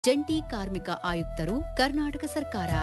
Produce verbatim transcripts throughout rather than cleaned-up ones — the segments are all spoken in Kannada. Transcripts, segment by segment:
ಜಂಟಿ ಕಾರ್ಮಿಕ ಆಯುಕ್ತರು, ಕರ್ನಾಟಕ ಸರ್ಕಾರ.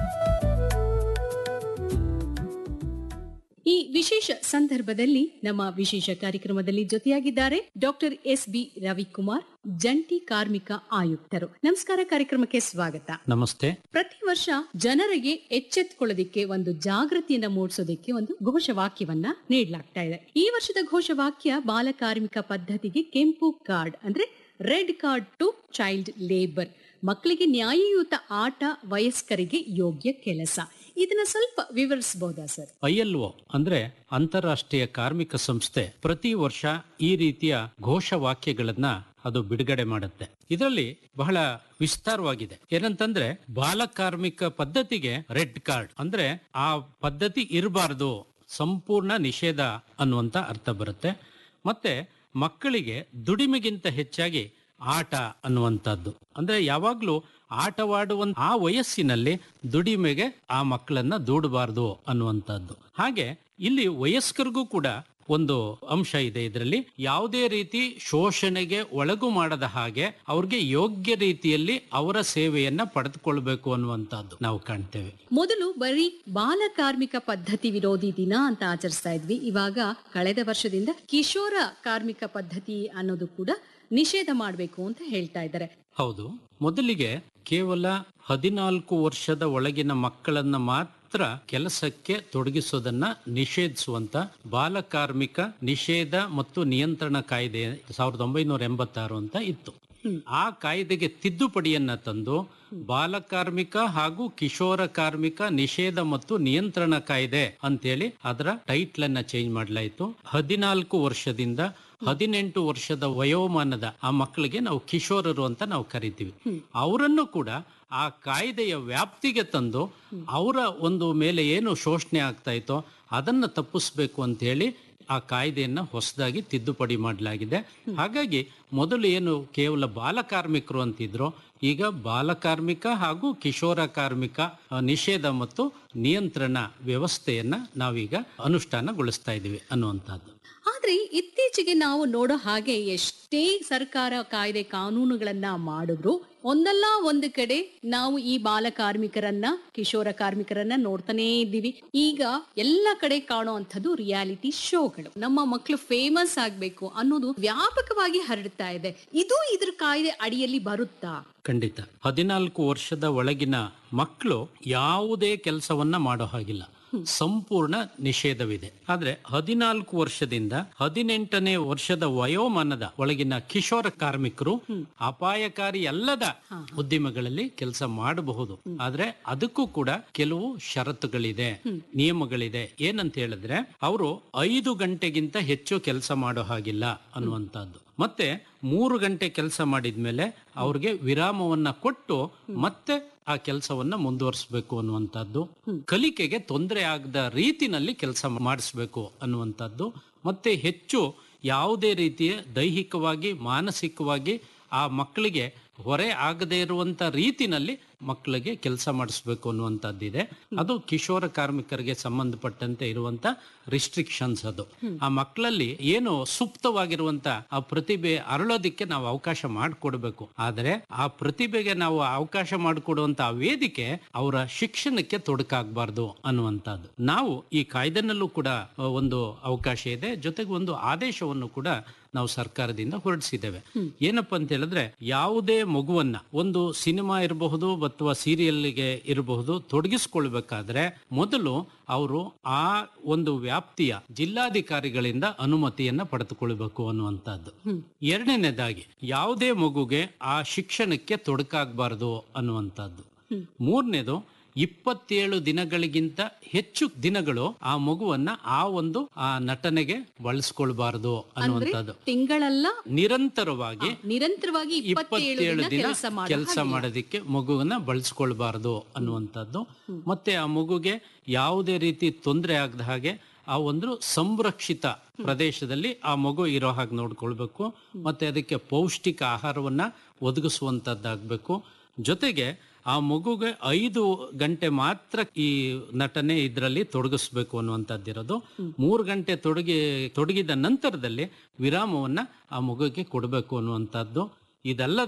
ಈ ವಿಶೇಷ ಸಂದರ್ಭದಲ್ಲಿ ನಮ್ಮ ವಿಶೇಷ ಕಾರ್ಯಕ್ರಮದಲ್ಲಿ ಜೊತೆಯಾಗಿದ್ದಾರೆ ಡಾಕ್ಟರ್ ಎಸ್ ಬಿ ರವಿಕುಮಾರ್, ಜಂಟಿ ಕಾರ್ಮಿಕ ಆಯುಕ್ತರು. ನಮಸ್ಕಾರ, ಕಾರ್ಯಕ್ರಮಕ್ಕೆ ಸ್ವಾಗತ. ನಮಸ್ತೆ. ಪ್ರತಿ ವರ್ಷ ಜನರಿಗೆ ಎಚ್ಚೆತ್ತುಕೊಳ್ಳೋದಿಕ್ಕೆ ಒಂದು ಜಾಗೃತಿಯನ್ನ ಮೂಡಿಸೋದಕ್ಕೆ ಒಂದು ಘೋಷವಾಕ್ಯವನ್ನ ನೀಡಲಾಗ್ತಾ ಇದೆ. ಈ ವರ್ಷದ ಘೋಷವಾಕ್ಯ ಬಾಲಕಾರ್ಮಿಕ ಪದ್ಧತಿಗೆ ಕೆಂಪು ಕಾರ್ಡ್ ಅಂದ್ರೆ red card to child labour, ಮಕ್ಕಳಿಗೆ ನ್ಯಾಯಯುತ ಆಟ, ವಯಸ್ಕರಿಗೆ ಯೋಗ್ಯ ಕೆಲಸ. ಇದನ್ನ ಸ್ವಲ್ಪ ವಿವರಿಸಬಹುದಾ ಸರ್? ಐಎಲ್ಒ ಅಂದ್ರೆ ಅಂತಾರಾಷ್ಟ್ರೀಯ ಕಾರ್ಮಿಕ ಸಂಸ್ಥೆ ಪ್ರತಿ ವರ್ಷ ಈ ರೀತಿಯ ಘೋಷವಾಕ್ಯಗಳನ್ನ ಅದು ಬಿಡುಗಡೆ ಮಾಡುತ್ತೆ. ಇದರಲ್ಲಿ ಬಹಳ ವಿಸ್ತಾರವಾಗಿದೆ. ಏನಂತಂದ್ರೆ ಬಾಲಕಾರ್ಮಿಕ ಪದ್ಧತಿಗೆ ರೆಡ್ ಕಾರ್ಡ್ ಅಂದ್ರೆ ಆ ಪದ್ಧತಿ ಇರಬಾರದು, ಸಂಪೂರ್ಣ ನಿಷೇಧ ಅನ್ನುವಂತ ಅರ್ಥ ಬರುತ್ತೆ. ಮತ್ತೆ ಮಕ್ಕಳಿಗೆ ದುಡಿಮೆಗಿಂತ ಹೆಚ್ಚಾಗಿ ಆಟ ಅನ್ನುವಂಥದ್ದು, ಅಂದ್ರೆ ಯಾವಾಗ್ಲೂ ಆಟವಾಡುವ ಆ ವಯಸ್ಸಿನಲ್ಲಿ ದುಡಿಮೆಗೆ ಆ ಮಕ್ಕಳನ್ನ ದೂಡಬಾರದು ಅನ್ನುವಂಥದ್ದು. ಹಾಗೆ ಇಲ್ಲಿ ವಯಸ್ಕರಿಗೂ ಕೂಡ ಒಂದು ಅಂಶ ಇದೆ. ಇದರಲ್ಲಿ ಯಾವುದೇ ರೀತಿ ಶೋಷಣೆಗೆ ಒಳಗು ಮಾಡದ ಹಾಗೆ ಅವ್ರಿಗೆ ಯೋಗ್ಯ ರೀತಿಯಲ್ಲಿ ಅವರ ಸೇವೆಯನ್ನ ಪಡೆದುಕೊಳ್ಬೇಕು ಅನ್ನುವಂಥದ್ದು ನಾವು ಕಾಣ್ತೇವೆ. ಮೊದಲು ಬರೀ ಬಾಲಕಾರ್ಮಿಕ ಪದ್ಧತಿ ವಿರೋಧಿ ದಿನ ಅಂತ ಆಚರಿಸ್ತಾ ಇದ್ವಿ. ಇವಾಗ ಕಳೆದ ವರ್ಷದಿಂದ ಕಿಶೋರ ಕಾರ್ಮಿಕ ಪದ್ಧತಿ ಅನ್ನೋದು ಕೂಡ ನಿಷೇಧ ಮಾಡಬೇಕು ಅಂತ ಹೇಳ್ತಾ ಇದ್ದಾರೆ. ಹೌದು, ಮೊದಲಿಗೆ ಕೇವಲ ಹದಿನಾಲ್ಕು ವರ್ಷದ ಒಳಗಿನ ಮಕ್ಕಳನ್ನ ಮಾತ್ರ ಕೆಲಸಕ್ಕೆ ತೊಡಗಿಸೋದನ್ನ ನಿಷೇಧಿಸುವಂತ ಬಾಲಕಾರ್ಮಿಕ ನಿಷೇಧ ಮತ್ತು ನಿಯಂತ್ರಣ ಕಾಯ್ದೆ ಸಾವಿರದ ಒಂಬೈನೂರ ಎಂಬತ್ತಾರು ಅಂತ ಇತ್ತು. ಆ ಕಾಯ್ದೆಗೆ ತಿದ್ದುಪಡಿಯನ್ನ ತಂದು ಬಾಲಕಾರ್ಮಿಕ ಹಾಗೂ ಕಿಶೋರ ಕಾರ್ಮಿಕ ನಿಷೇಧ ಮತ್ತು ನಿಯಂತ್ರಣ ಕಾಯ್ದೆ ಅಂತೇಳಿ ಅದರ ಟೈಟ್ಲ್ ಅನ್ನ ಚೇಂಜ್ ಮಾಡಲಾಯಿತು. ಹದಿನಾಲ್ಕು ವರ್ಷದಿಂದ ಹದಿನೆಂಟು ವರ್ಷದ ವಯೋಮಾನದ ಆ ಮಕ್ಕಳಿಗೆ ನಾವು ಕಿಶೋರರು ಅಂತ ನಾವು ಕರಿತೀವಿ. ಅವರನ್ನು ಕೂಡ ಆ ಕಾಯ್ದೆಯ ವ್ಯಾಪ್ತಿಗೆ ತಂದು ಅವರ ಒಂದು ಮೇಲೆ ಏನು ಶೋಷಣೆ ಆಗ್ತಾ ಇತ್ತೋ ಅದನ್ನ ತಪ್ಪಿಸ್ಬೇಕು ಅಂತ ಹೇಳಿ ಆ ಕಾಯ್ದೆಯನ್ನ ಹೊಸದಾಗಿ ತಿದ್ದುಪಡಿ ಮಾಡಲಾಗಿದೆ. ಹಾಗಾಗಿ ಮೊದಲು ಏನು ಕೇವಲ ಬಾಲಕಾರ್ಮಿಕರು ಅಂತಿದ್ರು, ಈಗ ಬಾಲಕಾರ್ಮಿಕ ಹಾಗೂ ಕಿಶೋರ ಕಾರ್ಮಿಕ ನಿಷೇಧ ಮತ್ತು ನಿಯಂತ್ರಣ ವ್ಯವಸ್ಥೆಯನ್ನ ನಾವೀಗ ಅನುಷ್ಠಾನಗೊಳಿಸ್ತಾ ಇದೀವಿ ಅನ್ನುವಂಥದ್ದು. ಆದ್ರೆ ಇತ್ತೀಚೆಗೆ ನಾವು ನೋಡೋ ಹಾಗೆ ಎಷ್ಟೇ ಸರ್ಕಾರ ಕಾಯ್ದೆ ಕಾನೂನುಗಳನ್ನ ಮಾಡಿದ್ರು ಒಂದಲ್ಲ ಒಂದು ಕಡೆ ನಾವು ಈ ಬಾಲ ಕಾರ್ಮಿಕರನ್ನ, ಕಿಶೋರ ಕಾರ್ಮಿಕರನ್ನ ನೋಡ್ತಾನೇ ಇದ್ದೀವಿ. ಈಗ ಎಲ್ಲ ಕಡೆ ಕಾಣೋ ಅಂಥದ್ದು ರಿಯಾಲಿಟಿ ಶೋಗಳು. ನಮ್ಮ ಮಕ್ಕಳು ಫೇಮಸ್ ಆಗ್ಬೇಕು ಅನ್ನೋದು ವ್ಯಾಪಕವಾಗಿ ಹರಡ್ತಾ ಇದೆ. ಇದು ಇದ್ರ ಕಾಯ್ದೆ ಅಡಿಯಲ್ಲಿ ಬರುತ್ತಾ? ಖಂಡಿತ. ಹದಿನಾಲ್ಕು ವರ್ಷದ ಒಳಗಿನ ಮಕ್ಕಳು ಯಾವುದೇ ಕೆಲಸವನ್ನ ಮಾಡೋ ಹಾಗಿಲ್ಲ, ಸಂಪೂರ್ಣ ನಿಷೇಧವಿದೆ. ಆದ್ರೆ ಹದಿನಾಲ್ಕು ವರ್ಷದಿಂದ ಹದಿನೆಂಟನೇ ವರ್ಷದ ವಯೋಮಾನದ ಒಳಗಿನ ಕಿಶೋರ ಕಾರ್ಮಿಕರು ಅಪಾಯಕಾರಿ ಅಲ್ಲದ ಉದ್ದಿಮೆಗಳಲ್ಲಿ ಕೆಲಸ ಮಾಡಬಹುದು. ಆದ್ರೆ ಅದಕ್ಕೂ ಕೂಡ ಕೆಲವು ಷರತ್ತುಗಳಿದೆ, ನಿಯಮಗಳಿದೆ. ಏನಂತ ಹೇಳಿದ್ರೆ ಅವರು ಐದು ಗಂಟೆಗಿಂತ ಹೆಚ್ಚು ಕೆಲಸ ಮಾಡೋ ಹಾಗಿಲ್ಲ ಅನ್ನುವಂಥದ್ದು. ಮತ್ತೆ ಮೂರು ಗಂಟೆ ಕೆಲಸ ಮಾಡಿದ್ಮೇಲೆ ಅವ್ರಿಗೆ ವಿರಾಮವನ್ನ ಕೊಟ್ಟು ಮತ್ತೆ ಆ ಕೆಲಸವನ್ನ ಮುಂದುವರಿಸಬೇಕು ಅನ್ನುವಂಥದ್ದು. ಕಲಿಕೆಗೆ ತೊಂದರೆ ಆಗದ ರೀತಿನಲ್ಲಿ ಕೆಲಸ ಮಾಡಿಸ್ಬೇಕು ಅನ್ನುವಂಥದ್ದು. ಮತ್ತೆ ಹೆಚ್ಚು ಯಾವುದೇ ರೀತಿಯ ದೈಹಿಕವಾಗಿ ಮಾನಸಿಕವಾಗಿ ಆ ಮಕ್ಕಳಿಗೆ ಹೊರೆ ಆಗದೇ ಇರುವಂತ ರೀತಿನಲ್ಲಿ ಮಕ್ಕಳಿಗೆ ಕೆಲಸ ಮಾಡಿಸ್ಬೇಕು ಅನ್ನುವಂಥದ್ದಿದೆ. ಅದು ಕಿಶೋರ ಕಾರ್ಮಿಕರಿಗೆ ಸಂಬಂಧಪಟ್ಟಂತೆ ಇರುವಂತ ರಿಸ್ಟ್ರಿಕ್ಷನ್ಸ್. ಅದು ಆ ಮಕ್ಕಳಲ್ಲಿ ಏನು ಸುಪ್ತವಾಗಿರುವಂತ ಆ ಪ್ರತಿಭೆ ಅರಳೋದಿಕ್ಕೆ ನಾವು ಅವಕಾಶ ಮಾಡಿಕೊಡ್ಬೇಕು. ಆದರೆ ಆ ಪ್ರತಿಭೆಗೆ ನಾವು ಅವಕಾಶ ಮಾಡಿಕೊಡುವಂತ ವೇದಿಕೆ ಅವರ ಶಿಕ್ಷಣಕ್ಕೆ ತೊಡಕಾಗಬಾರ್ದು ಅನ್ನುವಂಥದ್ದು. ನಾವು ಈ ಕಾಯ್ದೆನಲ್ಲೂ ಕೂಡ ಒಂದು ಅವಕಾಶ ಇದೆ, ಜೊತೆಗೆ ಒಂದು ಆದೇಶವನ್ನು ಕೂಡ ನಾವು ಸರ್ಕಾರದಿಂದ ಹೊರಡಿಸಿದ್ದೇವೆ. ಏನಪ್ಪಾ ಅಂತ ಹೇಳಿದ್ರೆ, ಯಾವುದೇ ಮಗುವನ್ನ ಒಂದು ಸಿನಿಮಾ ಇರಬಹುದು ಅಥವಾ ಸೀರಿಯಲ್ಗೆ ಇರಬಹುದು ತೊಡಗಿಸ್ಕೊಳ್ಬೇಕಾದ್ರೆ ಮೊದಲು ಅವರು ಆ ಒಂದು ವ್ಯಾಪ್ತಿಯ ಜಿಲ್ಲಾಧಿಕಾರಿಗಳಿಂದ ಅನುಮತಿಯನ್ನ ಪಡೆದುಕೊಳ್ಬೇಕು ಅನ್ನುವಂಥದ್ದು. ಎರಡನೇದಾಗಿ ಯಾವುದೇ ಮಗುಗೆ ಆ ಶಿಕ್ಷಣಕ್ಕೆ ತೊಡಕಾಗಬಾರದು ಅನ್ನುವಂಥದ್ದು. ಮೂರನೇದು, ಇಪ್ಪತ್ತೇಳು ದಿನಗಳಿಗಿಂತ ಹೆಚ್ಚು ದಿನಗಳು ಆ ಮಗುವನ್ನ ಆ ಒಂದು ಆ ನಟನೆಗೆ ಬಳಸ್ಕೊಳ್ಬಾರದು ಅನ್ನುವಂಥದ್ದು. ತಿಂಗಳಲ್ಲ, ನಿರಂತರವಾಗಿ ನಿರಂತರವಾಗಿ ಇಪ್ಪತ್ತೇಳು ದಿನ ಕೆಲಸ ಮಾಡೋದಿಕ್ಕೆ ಮಗುವನ್ನ ಬಳಸ್ಕೊಳ್ಬಾರದು ಅನ್ನುವಂಥದ್ದು. ಮತ್ತೆ ಆ ಮಗುಗೆ ಯಾವುದೇ ರೀತಿ ತೊಂದರೆ ಆಗದ ಹಾಗೆ ಆ ಒಂದು ಸಂರಕ್ಷಿತ ಪ್ರದೇಶದಲ್ಲಿ ಆ ಮಗು ಇರೋ ಹಾಗೆ ನೋಡ್ಕೊಳ್ಬೇಕು. ಮತ್ತೆ ಅದಕ್ಕೆ ಪೌಷ್ಟಿಕ ಆಹಾರವನ್ನ ಒದಗಿಸುವಂತದ್ದಾಗಬೇಕು. ಜೊತೆಗೆ ಆ ಮಗುಗೆ ಐದು ಗಂಟೆ ಮಾತ್ರ ಈ ನಟನೆ ಇದರಲ್ಲಿ ತೊಡಗಿಸ್ಬೇಕು ಅನ್ನುವಂಥದ್ದಿರೋದು. ಮೂರು ಗಂಟೆ ತೊಡಗಿ ತೊಡಗಿದ ನಂತರದಲ್ಲಿ ವಿರಾಮವನ್ನ ಆ ಮಗುಗೆ ಕೊಡಬೇಕು ಅನ್ನುವಂಥದ್ದು. ಇದಲ್ಲದೆ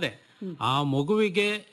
ಆ ಮಗುವಿಗೆ